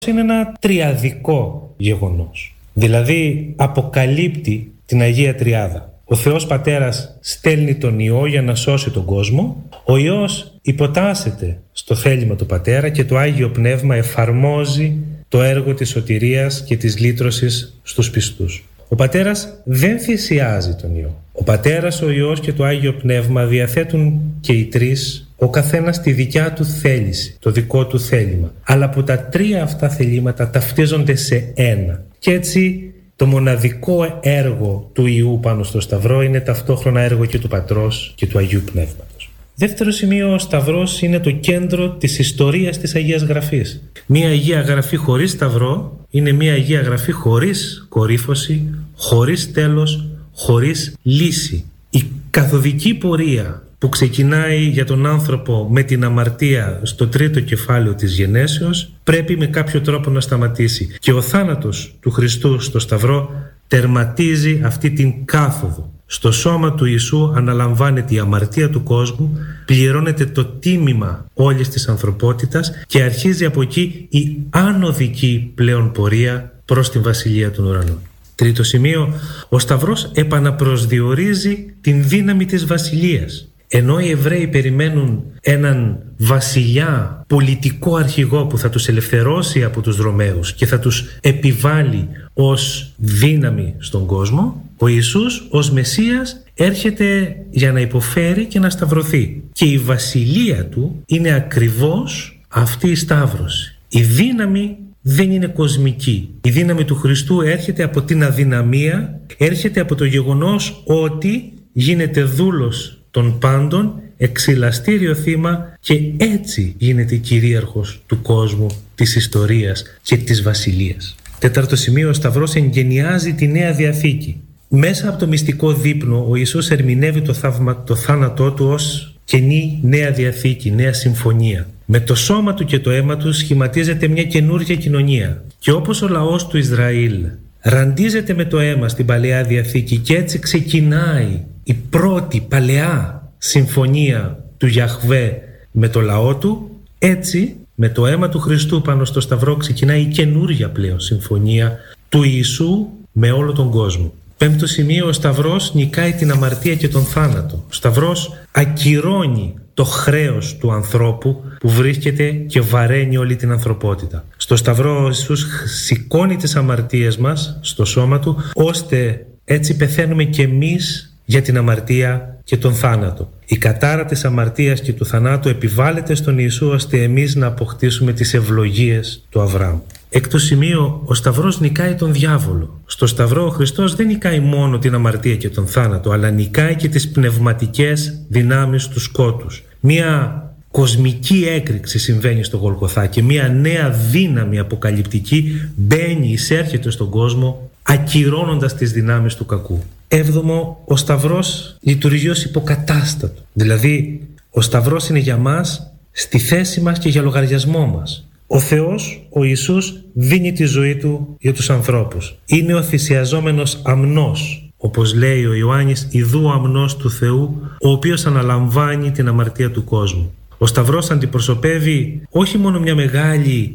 είναι ένα τριαδικό γεγονός. Δηλαδή αποκαλύπτει την Αγία Τριάδα. Ο Θεός Πατέρας στέλνει τον Υιό για να σώσει τον κόσμο. Ο Υιός υποτάσσεται στο θέλημα του Πατέρα και το Άγιο Πνεύμα εφαρμόζει το έργο της σωτηρίας και της λύτρωσης στους πιστούς. Ο Πατέρας δεν θυσιάζει τον Υιό. Ο Πατέρας, ο Υιός και το Άγιο Πνεύμα διαθέτουν και οι τρεις, ο καθένας τη δικιά του θέληση, το δικό του θέλημα. Αλλά που τα τρία αυτά θελήματα ταυτίζονται σε ένα. Και έτσι το μοναδικό έργο του Υιού πάνω στο Σταυρό είναι ταυτόχρονα έργο και του Πατρός και του Αγίου Πνεύματος. Δεύτερο σημείο, ο Σταυρός είναι το κέντρο της ιστορίας της Αγίας Γραφής. Μία Αγία Γραφή χωρίς Σταυρό είναι μία Αγία Γραφή χωρίς κορύφωση, χωρίς τέλος, χωρίς λύση. Η καθοδική πορεία που ξεκινάει για τον άνθρωπο με την αμαρτία στο τρίτο κεφάλαιο της Γενέσεως πρέπει με κάποιο τρόπο να σταματήσει. Και ο θάνατος του Χριστού στο Σταυρό τερματίζει αυτή την κάθοδο. Στο σώμα του Ιησού αναλαμβάνεται η αμαρτία του κόσμου, πληρώνεται το τίμημα όλης της ανθρωπότητας και αρχίζει από εκεί η άνοδική πλέον πορεία προς την Βασιλεία των Ουρανών. Τρίτο σημείο, ο Σταυρός επαναπροσδιορίζει την δύναμη της βασιλείας. Ενώ οι Εβραίοι περιμένουν έναν βασιλιά, πολιτικό αρχηγό που θα τους ελευθερώσει από τους Ρωμαίους και θα τους επιβάλλει ως δύναμη στον κόσμο, ο Ιησούς ως Μεσσίας έρχεται για να υποφέρει και να σταυρωθεί. Και η βασιλεία του είναι ακριβώς αυτή η σταύρωση. Η δύναμη δεν είναι κοσμική. Η δύναμη του Χριστού έρχεται από την αδυναμία, έρχεται από το γεγονός ότι γίνεται δούλος των πάντων, εξηλαστήριο θύμα και έτσι γίνεται κυρίαρχος του κόσμου, της ιστορίας και της βασιλείας. Τέταρτο σημείο, ο Σταυρός εγγενιάζει τη Νέα Διαθήκη. Μέσα από το μυστικό δείπνο ο Ιησούς ερμηνεύει το θάνατό του ως καινή Νέα Διαθήκη, Νέα Συμφωνία. Με το σώμα του και το αίμα του σχηματίζεται μια καινούργια κοινωνία. Και όπως ο λαός του Ισραήλ ραντίζεται με το αίμα στην Παλαιά Διαθήκη και έτσι ξεκινάει η πρώτη παλαιά συμφωνία του Γιαχβέ με το λαό του, έτσι με το αίμα του Χριστού πάνω στο Σταυρό ξεκινάει η καινούργια πλέον συμφωνία του Ιησού με όλο τον κόσμο. Πέμπτο σημείο, ο Σταυρός νικάει την αμαρτία και τον θάνατο. Ο Σταυρός ακυρώνει το χρέος του ανθρώπου που βρίσκεται και βαραίνει όλη την ανθρωπότητα. Στο Σταυρό ο Ιησούς σηκώνει τις αμαρτίες μας στο σώμα του, ώστε έτσι πεθαίνουμε και εμείς για την αμαρτία και τον θάνατο. Η κατάρα της αμαρτίας και του θανάτου επιβάλλεται στον Ιησού ώστε εμείς να αποκτήσουμε τις ευλογίες του Αβραάμ. Έκτο σημείο, ο Σταυρός νικάει τον διάβολο. Στο Σταυρό ο Χριστός δεν νικάει μόνο την αμαρτία και τον θάνατο, αλλά νικάει και τις πνευματικές δυνάμεις του σκότους. Μία κοσμική έκρηξη συμβαίνει στο Γολγοθά και μία νέα δύναμη αποκαλυπτική μπαίνει, εισέρχεται στον κόσμο, ακυρώνοντας τις δυνάμεις του κακού. Έβδομο, ο Σταυρός λειτουργεί ως υποκατάστατο. Δηλαδή, ο Σταυρός είναι για μας στη θέση μας και για λογαριασμό μας. Ο Θεός, ο Ιησούς, δίνει τη ζωή του για τους ανθρώπους. Είναι ο θυσιαζόμενος αμνός. Όπως λέει ο Ιωάννης, ιδού ο αμνός του Θεού, ο οποίος αναλαμβάνει την αμαρτία του κόσμου. Ο Σταυρός αντιπροσωπεύει όχι μόνο μια μεγάλη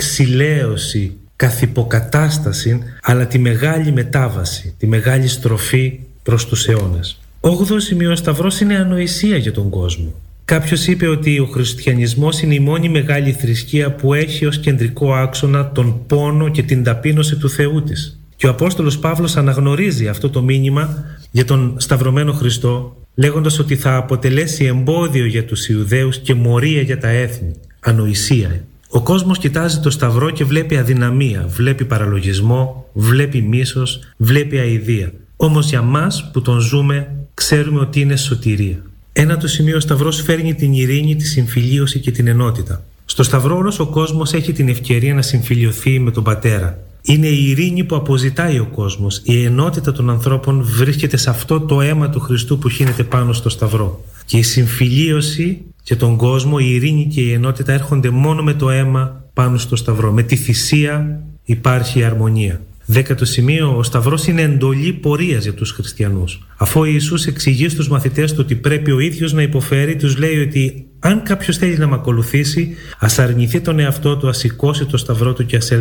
εξηλαίωση καθ' υποκατάσταση, αλλά τη μεγάλη μετάβαση, τη μεγάλη στροφή προς τους αιώνες. Όγδοο σημείο, ο Σταυρός είναι ανοησία για τον κόσμο. Κάποιος είπε ότι ο χριστιανισμός είναι η μόνη μεγάλη θρησκεία που έχει ως κεντρικό άξονα τον πόνο και την ταπείνωση του Θεού της. Και ο Απόστολος Παύλος αναγνωρίζει αυτό το μήνυμα για τον σταυρωμένο Χριστό, λέγοντας ότι θα αποτελέσει εμπόδιο για τους Ιουδαίους και μορία για τα έθνη. Ανοησία. Ο κόσμος κοιτάζει το Σταυρό και βλέπει αδυναμία, βλέπει παραλογισμό, βλέπει μίσος, βλέπει αηδία. Όμως για μας που τον ζούμε ξέρουμε ότι είναι σωτηρία. Ένατο σημείο, ο Σταυρός φέρνει την ειρήνη, τη συμφιλίωση και την ενότητα. Στο Σταυρό όλος ο κόσμος έχει την ευκαιρία να συμφιλιωθεί με τον Πατέρα. Είναι η ειρήνη που αποζητάει ο κόσμος. Η ενότητα των ανθρώπων βρίσκεται σε αυτό το αίμα του Χριστού που χύνεται πάνω στο Σταυρό. Και η συμφιλίωση και τον κόσμο, η ειρήνη και η ενότητα έρχονται μόνο με το αίμα πάνω στο Σταυρό. Με τη θυσία υπάρχει η αρμονία. Δέκατο σημείο, ο Σταυρός είναι εντολή πορείας για τους χριστιανούς. Αφού ο Ιησούς εξηγεί στους μαθητές του ότι πρέπει ο ίδιος να υποφέρει, τους λέει ότι αν κάποιος θέλει να με ακολουθήσει, ας αρνηθεί τον εαυτό του, ας σηκώσει το Σταυρό του και ας